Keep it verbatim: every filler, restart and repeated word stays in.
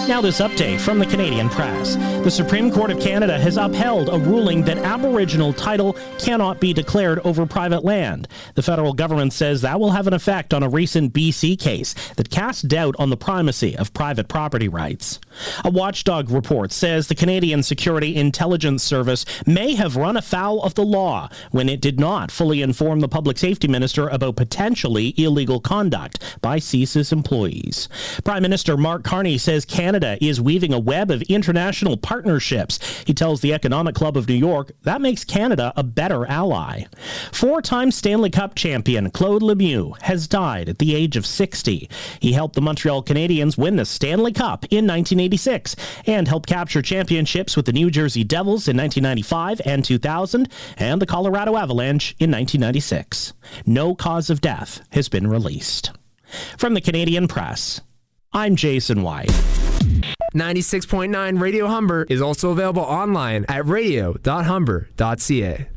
Now this update from the Canadian Press. The Supreme Court of Canada has upheld a ruling that Aboriginal title cannot be declared over private land. The federal government says that will have an effect on a recent B C case that cast doubt on the primacy of private property rights. A watchdog report says the Canadian Security Intelligence Service may have run afoul of the law when it did not fully inform the Public Safety Minister about potentially illegal conduct by C S I S employees. Prime Minister Mark Carney says Canada is weaving a web of international partnerships. He tells the Economic Club of New York that makes Canada a better ally. Four-time Stanley Cup champion Claude Lemieux has died at the age of sixty. He helped the Montreal Canadiens win the Stanley Cup in nineteen eighty-six and helped capture championships with the New Jersey Devils in nineteen ninety-five and two thousand and the Colorado Avalanche in nineteen ninety-six. No cause of death has been released. From the Canadian Press, I'm Jason White. ninety-six point nine Radio Humber is also available online at radio dot humber dot c a.